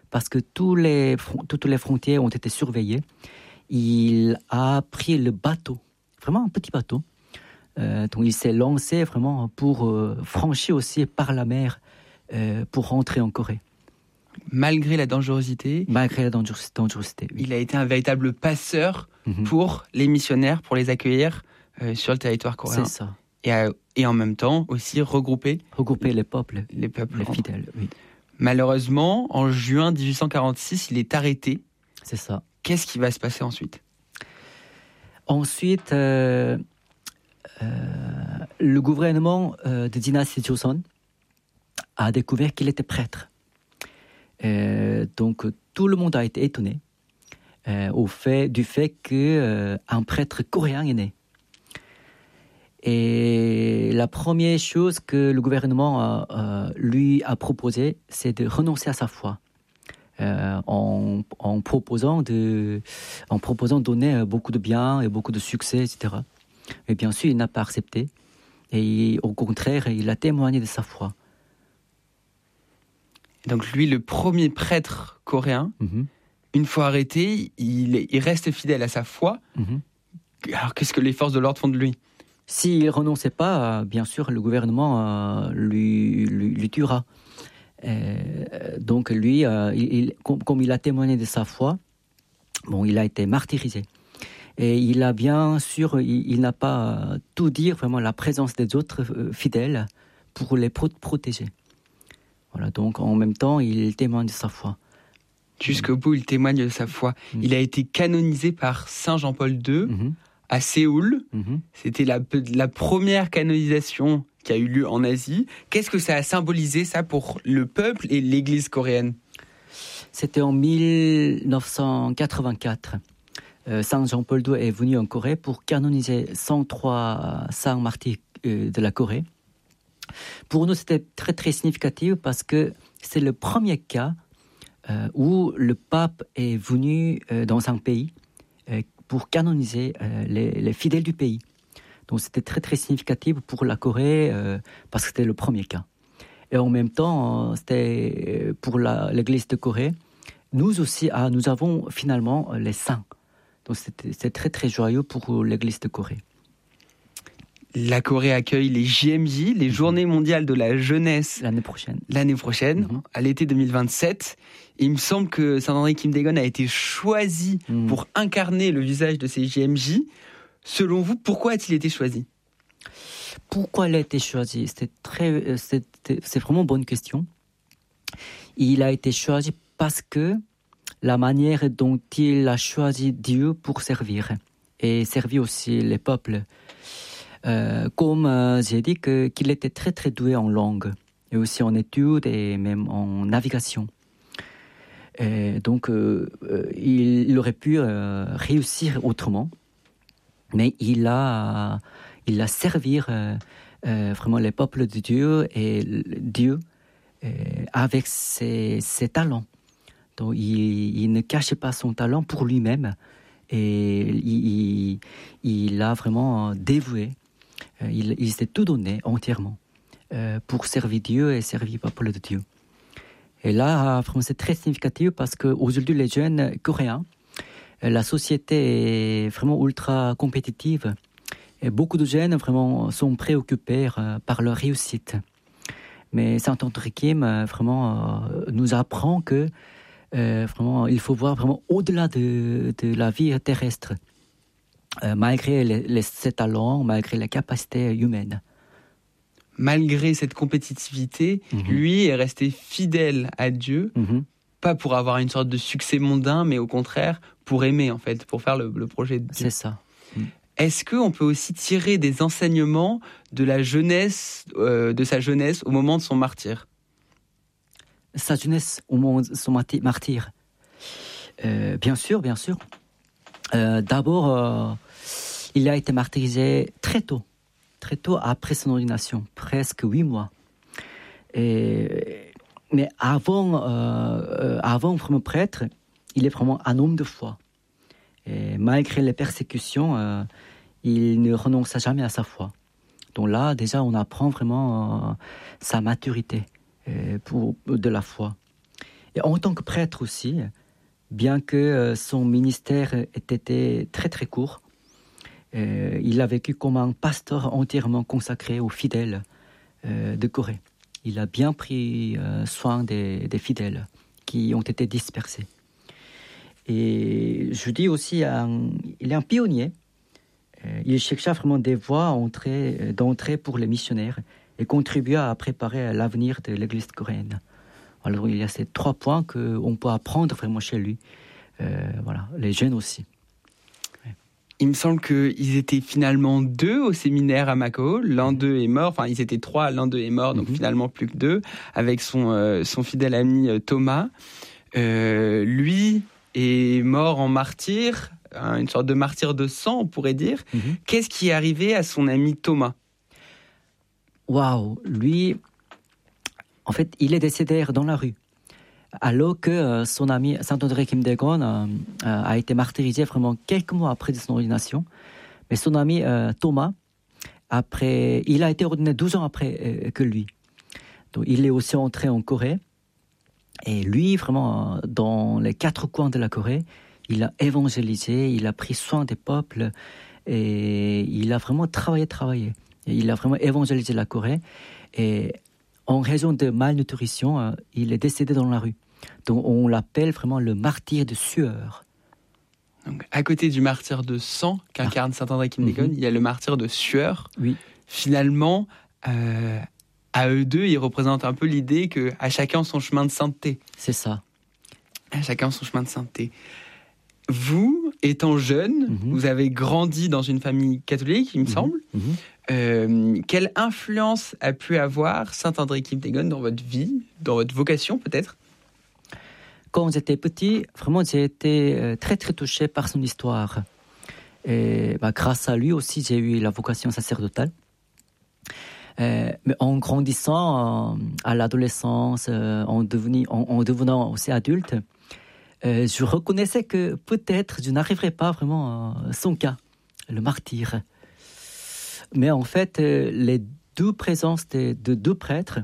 parce que toutes les frontières ont été surveillées. Il a pris le bateau, vraiment un petit bateau. Donc il s'est lancé vraiment pour franchir aussi par la mer pour rentrer en Corée. Malgré la dangerosité, oui. Il a été un véritable passeur pour les missionnaires, pour les accueillir sur le territoire coréen. C'est ça. Et en même temps aussi regrouper les peuples, les fidèles. Oui. Malheureusement, en juin 1846, il est arrêté. C'est ça. Qu'est-ce qui va se passer ensuite ? Ensuite, le gouvernement de dynastie Joseon a découvert qu'il était prêtre. Donc tout le monde a été étonné du fait qu'un prêtre coréen est né. Et la première chose que le gouvernement lui a proposé, c'est de renoncer à sa foi, en proposant de donner beaucoup de biens et beaucoup de succès, etc. Mais bien sûr, il n'a pas accepté. Et au contraire, il a témoigné de sa foi. Donc lui, le premier prêtre coréen, une fois arrêté, il reste fidèle à sa foi. Alors qu'est-ce que les forces de l'ordre font de lui ? S'il ne renonçait pas, bien sûr, le gouvernement lui tuera. Donc lui, comme il a témoigné de sa foi, il a été martyrisé. Et il a bien sûr, il n'a pas tout dit, vraiment la présence des autres fidèles pour les protéger. Voilà, donc en même temps, il témoigne de sa foi. Jusqu'au bout, il témoigne de sa foi. Il a été canonisé par Saint Jean-Paul II à Séoul. C'était la première canonisation qui a eu lieu en Asie. Qu'est-ce que ça a symbolisé, ça, pour le peuple et l'Église coréenne ? C'était en 1984. Saint Jean-Paul II est venu en Corée pour canoniser 103 saints martyrs de la Corée. Pour nous, c'était très, très significatif parce que c'est le premier cas où le pape est venu dans un pays pour canoniser les fidèles du pays. Donc, c'était très, très significatif pour la Corée parce que c'était le premier cas. Et en même temps, c'était pour l'Église de Corée. Nous aussi, nous avons finalement les saints. Donc, c'est très, très joyeux pour l'Église de Corée. La Corée accueille les JMJ, les Journées mondiales de la jeunesse. L'année prochaine, à l'été 2027. Et il me semble que Saint-André Kim Dae-gon a été choisi pour incarner le visage de ces JMJ. Selon vous, pourquoi a-t-il été choisi ? Pourquoi il a été choisi ? C'est vraiment une bonne question. Il a été choisi parce que la manière dont il a choisi Dieu pour servir et servir aussi les peuples. Comme j'ai dit qu'il était très très doué en langue et aussi en études et même en navigation. Donc il aurait pu réussir autrement, mais il a servi vraiment les peuples de Dieu et Dieu avec ses talents. Donc il ne cachait pas son talent pour lui-même et il a vraiment dévoué. Il s'est tout donné entièrement pour servir Dieu et servir le peuple de Dieu. Et là, vraiment, c'est très significatif parce qu'aujourd'hui, les jeunes coréens, la société est vraiment ultra compétitive. Et beaucoup de jeunes vraiment sont préoccupés par leur réussite. Mais Saint-André Kim vraiment nous apprend que vraiment, il faut voir vraiment au-delà de la vie terrestre. Malgré ses talents, malgré la capacité humaine. Malgré cette compétitivité, lui est resté fidèle à Dieu, pas pour avoir une sorte de succès mondain, mais au contraire, pour aimer, en fait, pour faire le projet de Dieu. C'est ça. Est-ce qu'on peut aussi tirer des enseignements de la jeunesse, de sa jeunesse au moment de son martyre ? Sa jeunesse au moment de son martyre. Bien sûr. D'abord, il a été martyrisé très tôt après son ordination, presque 8 mois. Mais avant vraiment prêtre, il est vraiment un homme de foi. Et malgré les persécutions, il ne renonça jamais à sa foi. Donc là, déjà, on apprend vraiment sa maturité de la foi. Et en tant que prêtre aussi, bien que son ministère ait été très très court, il a vécu comme un pasteur entièrement consacré aux fidèles de Corée. Il a bien pris soin des fidèles qui ont été dispersés. Et je dis aussi, il est un pionnier. Il chercha vraiment des voies d'entrée pour les missionnaires et contribua à préparer l'avenir de l'Église coréenne. Alors il y a ces 3 points qu'on peut apprendre vraiment chez lui. Voilà, les jeunes aussi. Ouais. Il me semble qu'ils étaient finalement 2 au séminaire à Macao. L'un d'eux est mort, enfin ils étaient 3, l'un d'eux est mort, donc finalement plus que 2, avec son fidèle ami Thomas. Lui est mort en martyr, une sorte de martyr de sang, on pourrait dire. Qu'est-ce qui est arrivé à son ami Thomas ? Waouh, lui, en fait, il est décédé dans la rue. Alors que son ami Saint-André Kim Dae-gon a été martyrisé vraiment quelques mois après son ordination. Mais son ami Thomas, il a été ordonné 12 ans après que lui. Donc, il est aussi entré en Corée. Et lui, vraiment, dans les 4 coins de la Corée, il a évangélisé, il a pris soin des peuples et il a vraiment travaillé. Et il a vraiment évangélisé la Corée. Et en raison de malnutrition, il est décédé dans la rue. Donc on l'appelle vraiment le martyr de sueur. Donc, à côté du martyr de sang qu'incarne Saint-André Kim Dae-gon, il y a le martyr de sueur. Oui. Finalement, à eux deux, ils représentent un peu l'idée qu'à chacun son chemin de sainteté. C'est ça. À chacun son chemin de sainteté. Vous, étant jeune, vous avez grandi dans une famille catholique, il me semble. Quelle influence a pu avoir Saint-André Kim Dae-gon dans votre vie, dans votre vocation peut-être ? Quand j'étais petit, vraiment j'ai été très très touché par son histoire. Et grâce à lui aussi, j'ai eu la vocation sacerdotale. Mais en grandissant à l'adolescence, en devenant aussi adulte, je reconnaissais que peut-être je n'arriverais pas vraiment à son cas, le martyr. Mais en fait, les 2 présences de 2 prêtres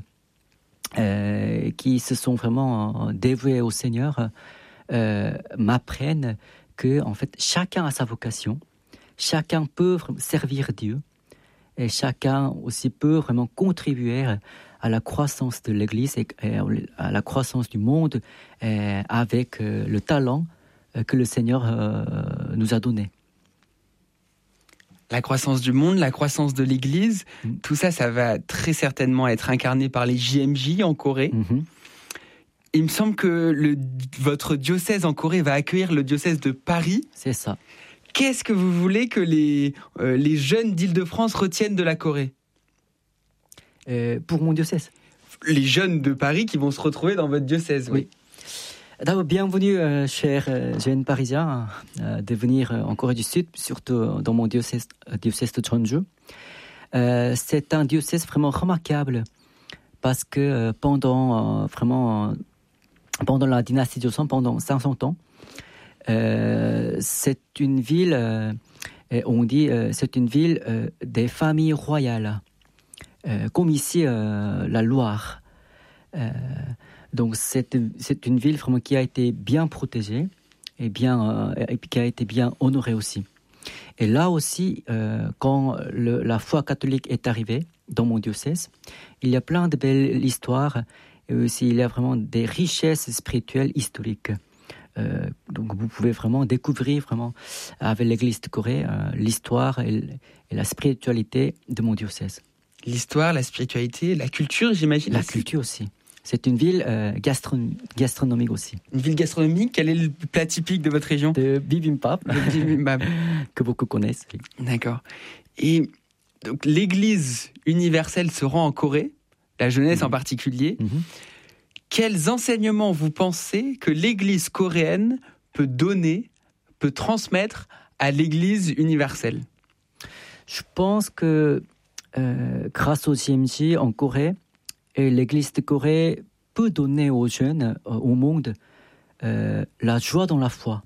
qui se sont vraiment dévoués au Seigneur m'apprennent que en fait, chacun a sa vocation, chacun peut servir Dieu et chacun aussi peut vraiment contribuer à la croissance de l'Église et à la croissance du monde avec le talent que le Seigneur nous a donné. La croissance du monde, la croissance de l'Église, tout ça, ça va très certainement être incarné par les JMJ en Corée. Il me semble que votre diocèse en Corée va accueillir le diocèse de Paris. C'est ça. Qu'est-ce que vous voulez que les jeunes d'Île-de-France retiennent de la Corée ? Pour mon diocèse. Les jeunes de Paris qui vont se retrouver dans votre diocèse, oui. D'abord, bienvenue, chers jeunes parisiens, de venir en Corée du Sud, surtout dans mon diocèse de Jeonju. C'est un diocèse vraiment remarquable parce que pendant la dynastie Joseon, pendant 500 ans, c'est une ville, c'est une ville des familles royales, comme ici la Loire. Donc c'est une ville vraiment qui a été bien protégée et qui a été bien honorée aussi. Et là aussi, quand la foi catholique est arrivée dans mon diocèse, il y a plein de belles histoires et aussi il y a vraiment des richesses spirituelles historiques. Donc vous pouvez vraiment découvrir vraiment avec l'Église de Corée l'histoire et la spiritualité de mon diocèse. L'histoire, la spiritualité, la culture, j'imagine. La culture aussi. C'est une ville gastronomique aussi. Une ville gastronomique. Quel est le plat typique de votre région ? De bibimbap. Le bibimbap. Que beaucoup connaissent. Oui. D'accord. Et donc l'Église universelle se rend en Corée, la jeunesse en particulier. Quels enseignements vous pensez que l'Église coréenne peut donner, peut transmettre à l'Église universelle ? Je pense que grâce au JMJ en Corée, et l'Église de Corée peut donner aux jeunes, au monde, la joie dans la foi.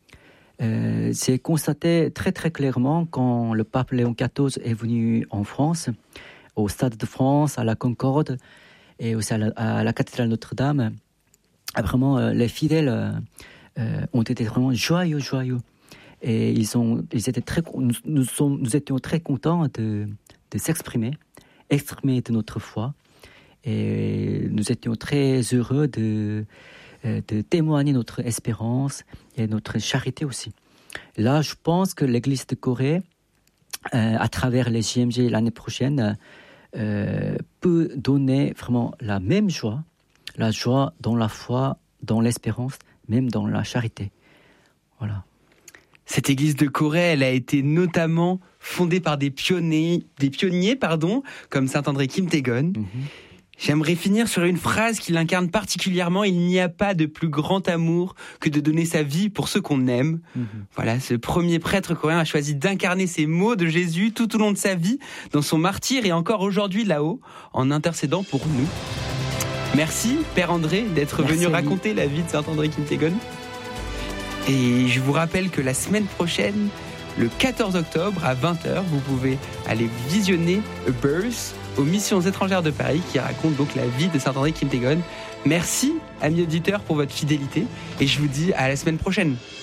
C'est constaté très très clairement quand le pape Léon XIV est venu en France, au Stade de France, à la Concorde et aussi à la cathédrale Notre-Dame. vraiment, les fidèles ont été vraiment joyeux. Et ils étaient nous étions très contents de exprimer de notre foi. Et nous étions très heureux de témoigner notre espérance et notre charité aussi. Là, je pense que l'Église de Corée, à travers les JMJ l'année prochaine, peut donner vraiment la même joie, la joie dans la foi, dans l'espérance, même dans la charité. Voilà. Cette église de Corée, elle a été notamment fondée par des pionniers, comme Saint André Kim Tae-gon. J'aimerais finir sur une phrase qui l'incarne particulièrement. Il n'y a pas de plus grand amour que de donner sa vie pour ceux qu'on aime. Voilà, ce premier prêtre coréen a choisi d'incarner ces mots de Jésus tout au long de sa vie, dans son martyre et encore aujourd'hui là-haut, en intercédant pour nous. Merci, Père André, d'être venu raconter la vie de Saint André Kim Tae-gon. Et je vous rappelle que la semaine prochaine, le 14 octobre à 20h, vous pouvez aller visionner A Birth aux Missions étrangères de Paris qui raconte donc la vie de Saint André Kim Tae-gon. Merci, amis auditeurs, pour votre fidélité et je vous dis à la semaine prochaine.